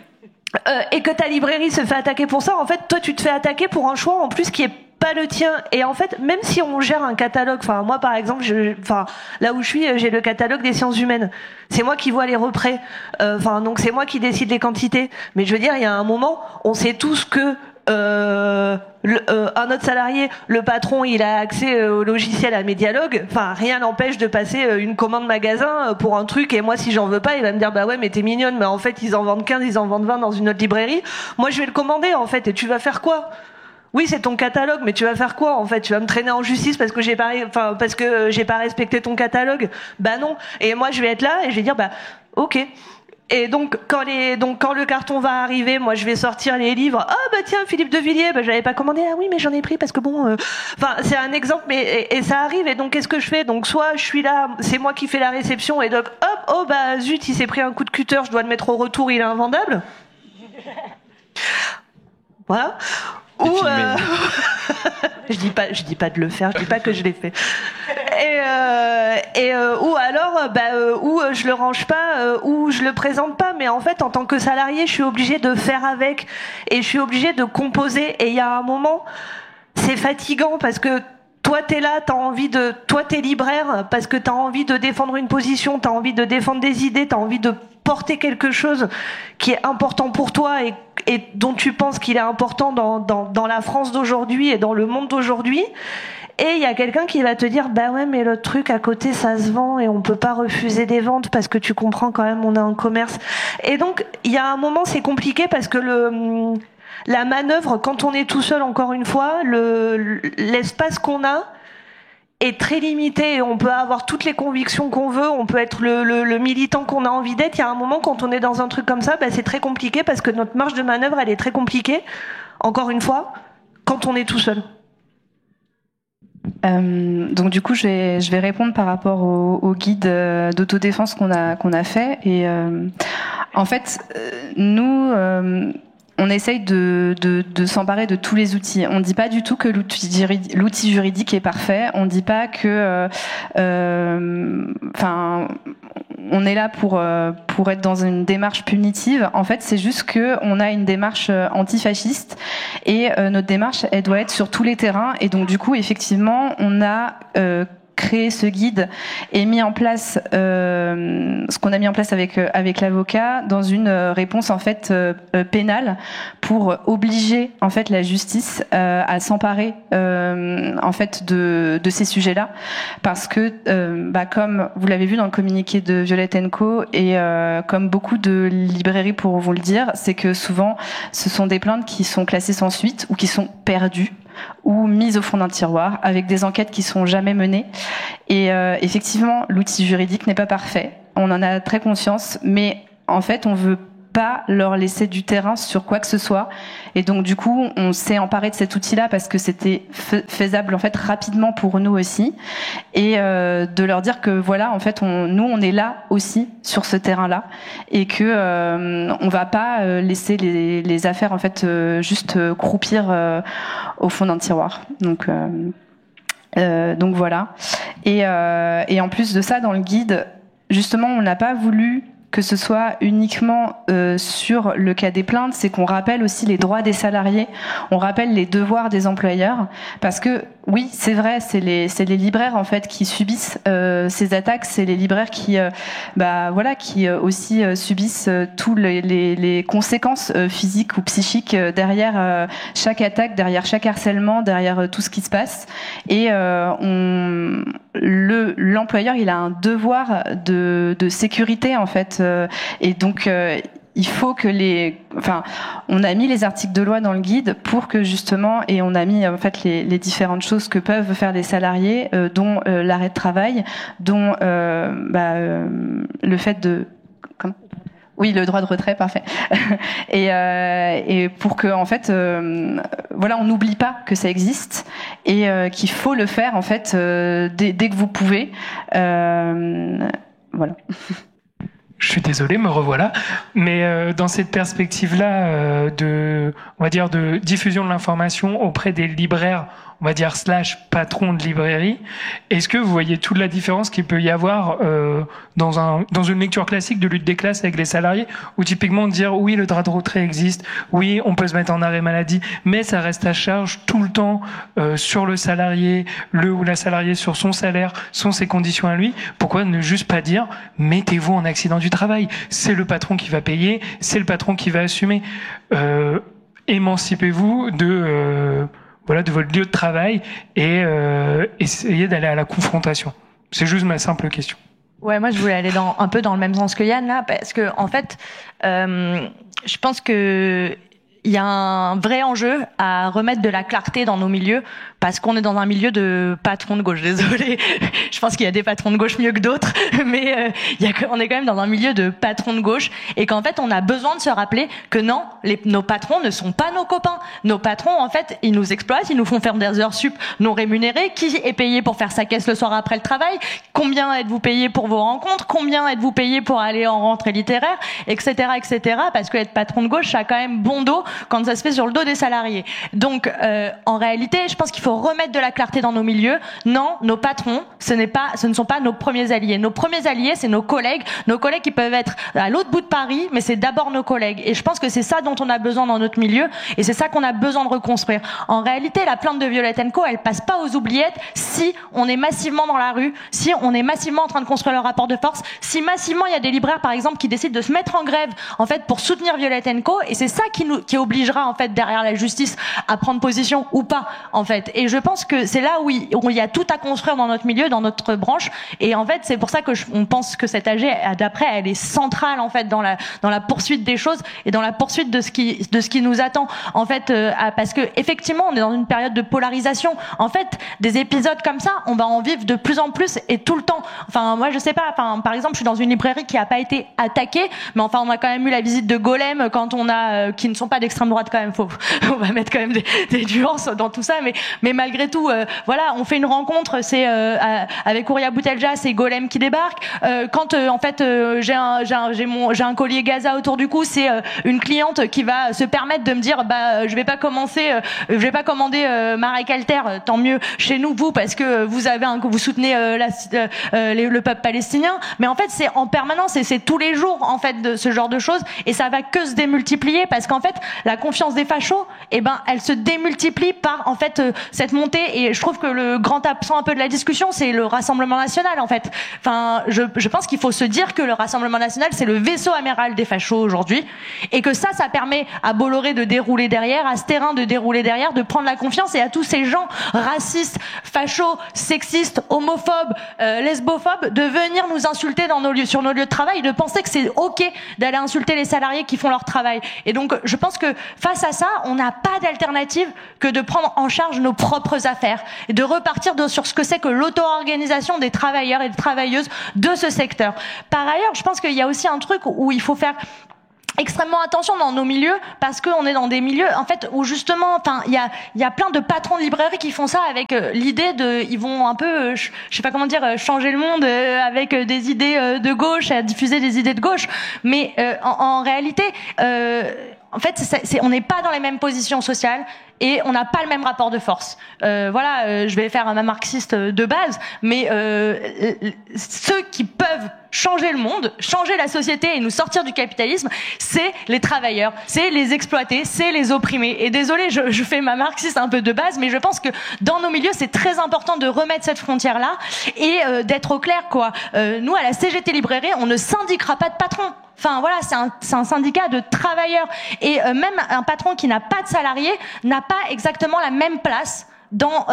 Et que ta librairie se fait attaquer pour ça, en fait, toi tu te fais attaquer pour un choix en plus qui est pas le tien. Et en fait, même si on gère un catalogue, enfin moi par exemple, là où je suis, j'ai le catalogue des sciences humaines. C'est moi qui vois les représ. Donc c'est moi qui décide les quantités. Mais je veux dire, il y a un moment, on sait tous que un autre salarié, le patron, il a accès au logiciel à Medialog. Enfin, rien n'empêche de passer une commande magasin pour un truc. Et moi, si j'en veux pas, il va me dire bah ouais, mais t'es mignonne. Mais en fait, ils en vendent 15, ils en vendent 20 dans une autre librairie. Moi, je vais le commander en fait. Et tu vas faire quoi? Oui, c'est ton catalogue, mais tu vas faire quoi en fait? Tu vas me traîner en justice parce que j'ai pas respecté ton catalogue? Bah non. Et moi, je vais être là et je vais dire bah ok. Et donc quand le carton va arriver, moi je vais sortir les livres. Ah bah tiens, Philippe de Villiers, bah j'avais pas commandé. Ah oui, mais j'en ai pris parce que bon. C'est un exemple, mais et ça arrive. Et donc qu'est-ce que je fais? Donc soit je suis là, c'est moi qui fais la réception et donc hop, oh bah zut, il s'est pris un coup de cutter, je dois le mettre au retour, il est invendable. Voilà. Ou je dis pas de le faire, je dis pas que je l'ai fait. Ou alors ou je le range pas ou je le présente pas, mais en fait en tant que salarié, je suis obligée de faire avec et je suis obligée de composer et il y a un moment c'est fatigant parce que toi t'es là, toi t'es libraire parce que t'as envie de défendre une position, t'as envie de défendre des idées, t'as envie de porter quelque chose qui est important pour toi et dont tu penses qu'il est important dans la France d'aujourd'hui et dans le monde d'aujourd'hui. Et il y a quelqu'un qui va te dire bah ouais, mais le truc à côté ça se vend et on peut pas refuser des ventes parce que tu comprends quand même, on a un commerce. Et donc il y a un moment c'est compliqué parce que la manœuvre quand on est tout seul, encore une fois, l'espace qu'on a est très limité et on peut avoir toutes les convictions qu'on veut, on peut être le militant qu'on a envie d'être. Il y a un moment quand on est dans un truc comme ça, c'est très compliqué parce que notre marge de manœuvre elle est très compliquée, encore une fois, quand on est tout seul. Donc du coup je vais répondre par rapport au guide d'autodéfense qu'on a fait et en fait nous on essaye de s'emparer de tous les outils. On ne dit pas du tout que l'outil juridique est parfait. On ne dit pas que, on est là pour être dans une démarche punitive. En fait, c'est juste que on a une démarche antifasciste et notre démarche, elle doit être sur tous les terrains. Et donc, du coup, effectivement, on a créé ce guide et mis en place ce qu'on a mis en place avec l'avocat dans une réponse en fait pénale pour obliger en fait la justice à s'emparer en fait de ces sujets-là, parce que comme vous l'avez vu dans le communiqué de Violette & Co et comme beaucoup de librairies pour vous le dire, c'est que souvent ce sont des plaintes qui sont classées sans suite ou qui sont perdues ou mises au fond d'un tiroir avec des enquêtes qui sont jamais menées. Et effectivement, l'outil juridique n'est pas parfait. On en a très conscience, mais en fait, on veut pas leur laisser du terrain sur quoi que ce soit. Et donc, du coup, on s'est emparé de cet outil-là parce que c'était faisable, en fait, rapidement pour nous aussi. Et de leur dire que voilà, en fait, nous, on est là aussi sur ce terrain-là et que on va pas laisser les affaires, en fait, juste croupir au fond d'un tiroir. Donc voilà. Et en plus de ça, dans le guide, justement, on n'a pas voulu que ce soit uniquement sur le cas des plaintes, c'est qu'on rappelle aussi les droits des salariés, on rappelle les devoirs des employeurs, parce que oui, c'est vrai, c'est les libraires en fait qui subissent ces attaques, c'est les libraires qui qui aussi subissent tous les conséquences physiques ou psychiques derrière chaque attaque, derrière chaque harcèlement, derrière tout ce qui se passe. Et l'employeur, il a un devoir de sécurité en fait, et donc il faut que on a mis les articles de loi dans le guide pour que justement, et on a mis en fait les différentes choses que peuvent faire les salariés, dont l'arrêt de travail, dont le fait de oui, le droit de retrait, parfait. Et pour que en fait, on n'oublie pas que ça existe et qu'il faut le faire en fait dès que vous pouvez. Voilà. Je suis désolé, me revoilà. Mais dans cette perspective-là de diffusion de l'information auprès des libraires, on va dire / patrons de librairie, est-ce que vous voyez toute la différence qu'il peut y avoir dans une lecture classique de lutte des classes avec les salariés, où typiquement dire oui, le droit de retrait existe, oui, on peut se mettre en arrêt maladie, mais ça reste à charge tout le temps sur le salarié, le ou la salariée sur son salaire, sur ses conditions à lui. Pourquoi ne juste pas dire mettez-vous en accident du travail, c'est le patron qui va payer, c'est le patron qui va assumer. Émancipez-vous de votre lieu de travail et essayez d'aller à la confrontation. C'est juste ma simple question. Ouais, moi je voulais aller un peu dans le même sens que Yann là, parce que en fait, je pense que il y a un vrai enjeu à remettre de la clarté dans nos milieux, parce qu'on est dans un milieu de patrons de gauche. Désolée, je pense qu'il y a des patrons de gauche mieux que d'autres, mais on est quand même dans un milieu de patrons de gauche, et qu'en fait on a besoin de se rappeler que non, nos patrons ne sont pas nos copains. Nos patrons, en fait, ils nous exploitent, ils nous font faire des heures sup non rémunérées. Qui est payé pour faire sa caisse le soir après le travail? Combien êtes-vous payé pour vos rencontres? Combien êtes-vous payé pour aller en rentrée littéraire, etc., etc. Parce que être patron de gauche, ça a quand même bon dos quand ça se fait sur le dos des salariés. Donc, en réalité, je pense qu'il faut remettre de la clarté dans nos milieux. Non, nos patrons, ce ne sont pas nos premiers alliés. Nos premiers alliés, c'est nos collègues qui peuvent être à l'autre bout de Paris, mais c'est d'abord nos collègues. Et je pense que c'est ça dont on a besoin dans notre milieu, et c'est ça qu'on a besoin de reconstruire. En réalité, la plainte de Violette & Co, elle passe pas aux oubliettes si on est massivement dans la rue, si on est massivement en train de construire le rapport de force, si massivement il y a des libraires, par exemple, qui décident de se mettre en grève, en fait, pour soutenir Violette & Co, et c'est ça qui obligera, en fait, derrière la justice à prendre position ou pas, en fait. Et je pense que c'est là où il y a tout à construire dans notre milieu, dans notre branche. Et en fait, c'est pour ça que on pense que cette AG d'après, elle est centrale, en fait, dans la poursuite des choses et dans la poursuite de ce qui nous attend, en fait, parce que effectivement, on est dans une période de polarisation. En fait, des épisodes comme ça, on va en vivre de plus en plus et tout le temps. Enfin, moi, je sais pas. Enfin, par exemple, je suis dans une librairie qui a pas été attaquée, mais enfin, on a quand même eu la visite de Golem quand qui ne sont pas d'extrême droite quand même. On va mettre quand même des nuances dans tout ça, mais malgré tout, voilà, on fait une rencontre, c'est avec Ouria Boutelja, c'est Golem qui débarque. Quand en fait j'ai un collier Gaza autour du cou, c'est une cliente qui va se permettre de me dire je vais pas commander Marek Alter, tant mieux chez nous vous, parce que vous soutenez le peuple palestinien. Mais en fait, c'est en permanence et c'est tous les jours en fait de ce genre de choses, et ça va que se démultiplier parce qu'en fait, la confiance des fachos, elle se démultiplie par en fait cette montée. Et je trouve que le grand absent un peu de la discussion, c'est le Rassemblement national en fait. Enfin, je pense qu'il faut se dire que le Rassemblement national, c'est le vaisseau amiral des fachos aujourd'hui, et que ça permet à Bolloré de dérouler derrière, à Stérin de dérouler derrière, de prendre la confiance, et à tous ces gens racistes, fachos, sexistes, homophobes, lesbophobes, de venir nous insulter sur nos lieux de travail, de penser que c'est ok d'aller insulter les salariés qui font leur travail. Et donc, je pense que face à ça, on n'a pas d'alternative que de prendre en charge nos propres affaires et de repartir sur ce que c'est que l'auto-organisation des travailleurs et des travailleuses de ce secteur. Par ailleurs, je pense qu'il y a aussi un truc où il faut faire extrêmement attention dans nos milieux, parce qu'on est dans des milieux en fait où justement, enfin, il y a plein de patrons de librairies qui font ça avec l'idée ils vont un peu, je sais pas comment dire, changer le monde avec des idées de gauche, à diffuser des idées de gauche, mais en réalité, en fait, on n'est pas dans les mêmes positions sociales. Et on n'a pas le même rapport de force. Je vais faire un marxiste de base, mais ceux qui peuvent changer le monde, changer la société et nous sortir du capitalisme, c'est les travailleurs, c'est les exploités, c'est les opprimés. Et désolé, je fais ma marxiste un peu de base, mais je pense que dans nos milieux, c'est très important de remettre cette frontière-là et d'être au clair, quoi. Nous, à la CGT Librairie, on ne syndiquera pas de patrons. Enfin voilà, c'est un syndicat de travailleurs, et même un patron qui n'a pas de salariés n'a pas exactement la même place dans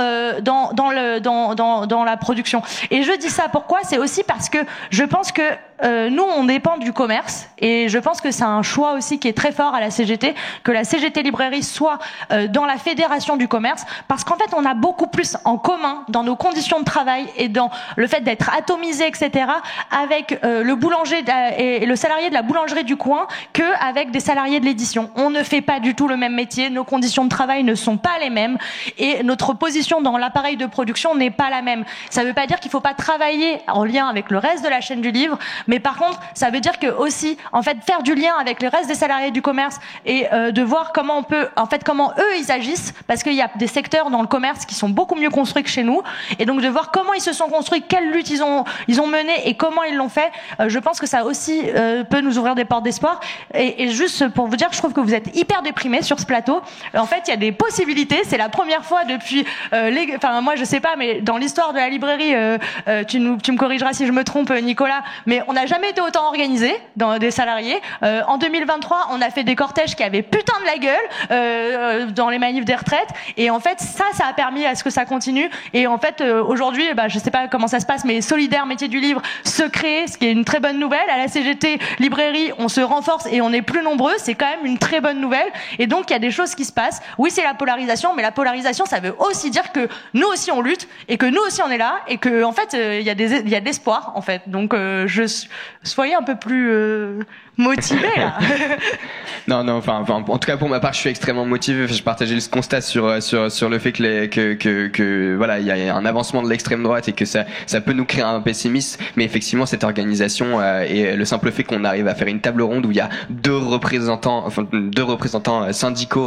la production. Et je dis ça pourquoi? C'est aussi parce que je pense que nous, on dépend du commerce, et je pense que c'est un choix aussi qui est très fort à la CGT, que la CGT Librairie soit dans la fédération du commerce, parce qu'en fait, on a beaucoup plus en commun dans nos conditions de travail et dans le fait d'être atomisé, etc., avec le boulanger et le salarié de la boulangerie du coin qu'avec des salariés de l'édition. On ne fait pas du tout le même métier, nos conditions de travail ne sont pas les mêmes, et notre position dans l'appareil de production n'est pas la même. Ça ne veut pas dire qu'il ne faut pas travailler en lien avec le reste de la chaîne du livre, mais par contre, ça veut dire que aussi, en fait, faire du lien avec le reste des salariés du commerce, et de voir comment on peut, en fait, comment eux ils agissent, parce qu'il y a des secteurs dans le commerce qui sont beaucoup mieux construits que chez nous, et donc de voir comment ils se sont construits, quelles luttes ils ont menées et comment ils l'ont fait. Je pense que ça aussi peut nous ouvrir des portes d'espoir. Et juste pour vous dire, je trouve que vous êtes hyper déprimés sur ce plateau. En fait, il y a des possibilités. C'est la première fois depuis, enfin moi je sais pas, mais dans l'histoire de la librairie, tu me corrigeras si je me trompe, Nicolas, mais on n'a jamais été autant organisé dans des salariés. En 2023, on a fait des cortèges qui avaient putain de la gueule dans les manifs des retraites, et en fait ça a permis à ce que ça continue. Et en fait aujourd'hui, je sais pas comment ça se passe, mais Solidaire Métier du Livre se crée, ce qui est une très bonne nouvelle. À la CGT Librairie, on se renforce et on est plus nombreux, c'est quand même une très bonne nouvelle. Et donc il y a des choses qui se passent. Oui, c'est la polarisation, mais la polarisation, ça veut aussi dire que nous aussi on lutte, et que nous aussi on est là, et que en fait il y a de l'espoir en fait. Donc soyez un peu plus motivé là. Non, enfin, en tout cas pour ma part, je suis extrêmement motivé. Je partageais le constat sur le fait que voilà, il y a un avancement de l'extrême droite et que ça peut nous créer un pessimisme. Mais effectivement, cette organisation et le simple fait qu'on arrive à faire une table ronde où il y a deux représentants syndicaux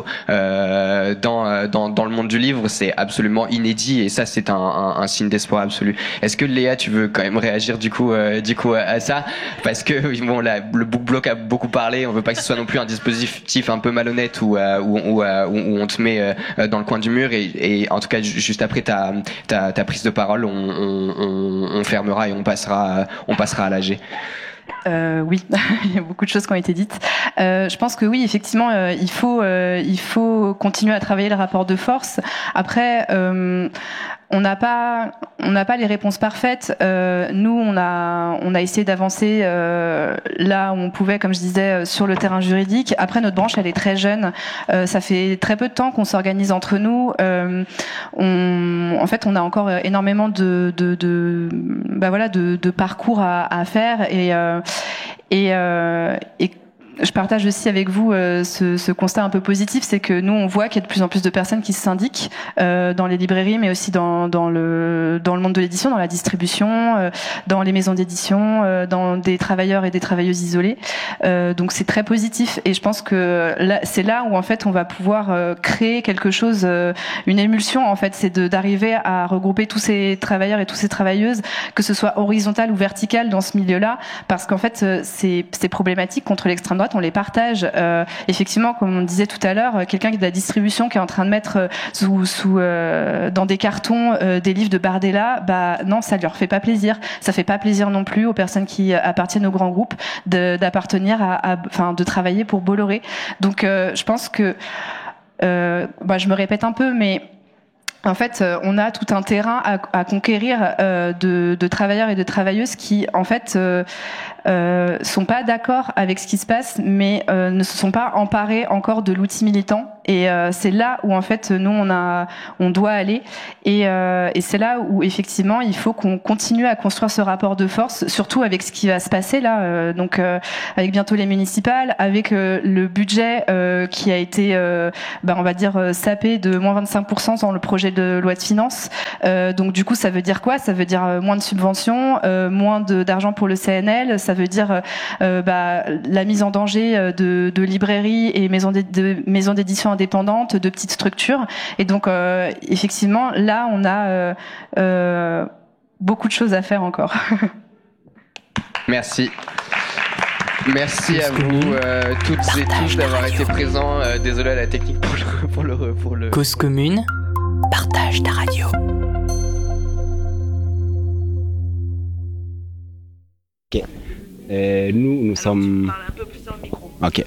dans le monde du livre, c'est absolument inédit, et ça c'est un signe d'espoir absolu. Est-ce que Léa, tu veux quand même réagir du coup à ça, parce que bon, le Book Block a beaucoup parlé, on veut pas que ce soit non plus un dispositif un peu malhonnête où on te met dans le coin du mur, et en tout cas juste après ta prise de parole, on fermera et on passera à l'AG. Oui, il y a beaucoup de choses qui ont été dites. Je pense que oui, effectivement, il faut continuer à travailler le rapport de force. Après, on n'a pas les réponses parfaites. Nous, on a essayé d'avancer là où on pouvait, comme je disais, sur le terrain juridique. Après, notre branche, elle est très jeune. Ça fait très peu de temps qu'on s'organise entre nous. En fait, on a encore énormément de parcours à faire, et je partage aussi avec vous ce constat un peu positif, c'est que nous on voit qu'il y a de plus en plus de personnes qui se syndiquent dans les librairies, mais aussi dans le monde de l'édition, dans la distribution, dans les maisons d'édition, dans des travailleurs et des travailleuses isolées. Donc c'est très positif, et je pense que c'est là où en fait on va pouvoir créer quelque chose, une émulsion en fait, c'est d'arriver à regrouper tous ces travailleurs et toutes ces travailleuses, que ce soit horizontal ou vertical dans ce milieu-là, parce qu'en fait ces problématiques contre l'extrême droite, on les partage. Effectivement, comme on disait tout à l'heure, quelqu'un de la distribution qui est en train de mettre dans des cartons des livres de Bardella, bah non, ça leur fait pas plaisir. Ça fait pas plaisir non plus aux personnes qui appartiennent au grand groupe d'appartenir de travailler pour Bolloré. Donc je pense que je me répète un peu, mais en fait, on a tout un terrain à conquérir de travailleurs et de travailleuses qui, en fait, sont pas d'accord avec ce qui se passe, mais ne se sont pas emparés encore de l'outil militant. Et c'est là où en fait nous on doit aller. Et c'est là où effectivement il faut qu'on continue à construire ce rapport de force, surtout avec ce qui va se passer là. Donc avec bientôt les municipales, avec le budget qui a été, on va dire sapé de moins 25% dans le projet de loi de finances. Donc du coup ça veut dire quoi ? Ça veut dire moins de subventions, moins d'argent pour le CNL. Ça veut dire la mise en danger de librairies et maisons d'édition indépendantes, de petites structures. Et donc, effectivement, là, on a beaucoup de choses à faire encore. Merci. Merci à vous toutes et tous d'avoir été présents. Désolé à la technique pour le... Cause commune, partage ta radio. Ok. Nous sommes. Ok.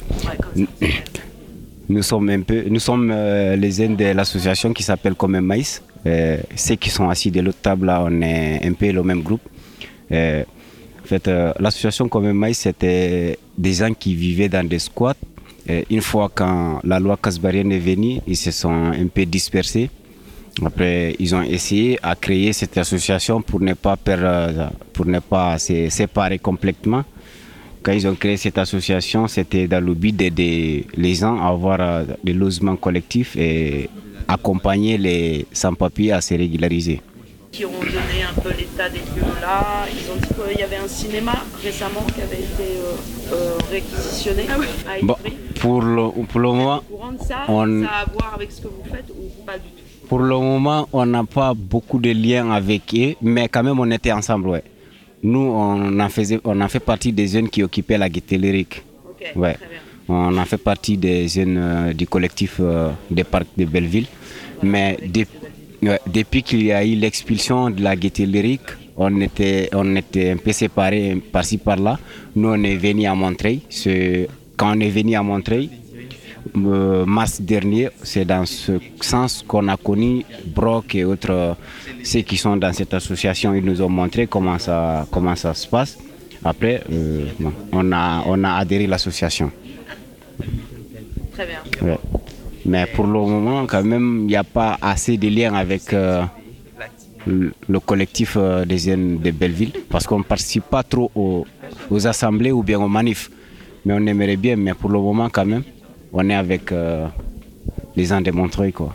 Nous sommes les uns de l'association qui s'appelle Comme un Maïs. Ceux qui sont assis de l'autre table là, on est un peu le même groupe. En fait, l'association Comme un Maïs, c'était des gens qui vivaient dans des squats. Une fois quand la loi Kasbarian est venue, ils se sont un peu dispersés. Après, ils ont essayé à créer cette association pour ne pas se séparer complètement. Quand ils ont créé cette association, c'était dans le but d'aider les gens à avoir des logements collectifs et accompagner les sans-papiers à se régulariser. Qui ont donné un peu l'état des lieux là. Ils ont dit qu'il y avait un cinéma récemment qui avait été réquisitionné à Ivry. Bon, pour le moment, ça a à voir avec ce que vous faites ou pas du tout? Pour le moment, on n'a pas beaucoup de liens avec eux, mais quand même on était ensemble. Ouais. Nous, on a fait partie des jeunes qui occupaient la Gaîté Lyrique. Okay, ouais. On a fait partie des jeunes du collectif des parcs de Belleville. Mais depuis qu'il y a eu l'expulsion de la Gaîté Lyrique, on était un peu séparés par-ci par-là. Nous, on est venus à Montreuil. Quand on est venu à Montreuil, mars dernier, c'est dans ce sens qu'on a connu Brock et autres, ceux qui sont dans cette association. Ils nous ont montré comment ça se passe. Après, on a adhéré à l'association. Très bien. Ouais. Mais pour le moment, quand même, il n'y a pas assez de liens avec le collectif des jeunes de Belleville, parce qu'on ne participe pas trop aux assemblées ou bien aux manifs. Mais on aimerait bien, mais pour le moment, quand même, on est avec les gens de Montreuil, quoi.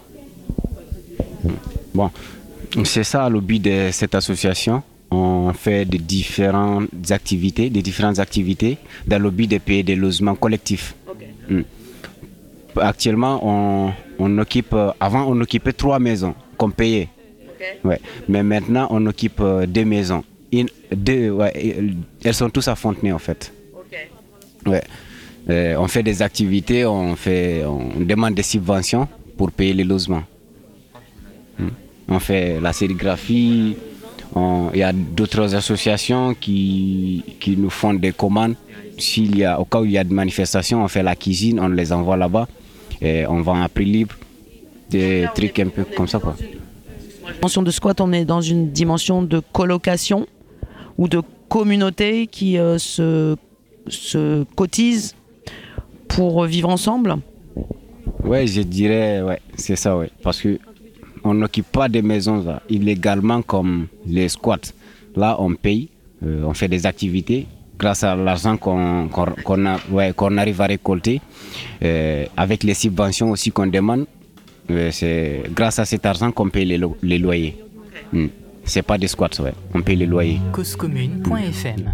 Bon, c'est ça le but de cette association. On fait des différentes activités dans le but de payer des logements collectifs. Okay. Actuellement, avant on occupait 3 maisons qu'on payait. Okay. Ouais. Mais maintenant, on occupe 2 maisons. Elles sont tous à Fontenay, en fait. Okay. Ouais. On fait des activités, on demande des subventions pour payer les logements. On fait la sérigraphie, il y a d'autres associations qui nous font des commandes. Au cas où il y a des manifestations, on fait la cuisine, on les envoie là-bas et on vend à prix libre, des trucs un peu comme ça, quoi. Dimension de squat, on est dans une dimension de colocation ou de communauté qui se cotisent pour vivre ensemble. Ouais, je dirais, ouais, c'est ça, ouais. Parce qu'on n'occupe pas des maisons là, illégalement comme les squats. Là, on paye, on fait des activités, grâce à l'argent qu'on arrive à récolter, avec les subventions aussi qu'on demande, c'est grâce à cet argent qu'on paye les loyers. C'est pas des squats, on paye les loyers. Causecommune.fm